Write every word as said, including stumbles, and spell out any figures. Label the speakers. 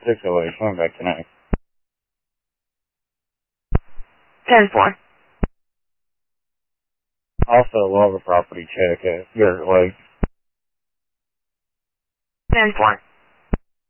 Speaker 1: six oh eight, coming back tonight.
Speaker 2: ten four.
Speaker 1: Also, we'll have a property check at Garrett Lake.
Speaker 2: ten four.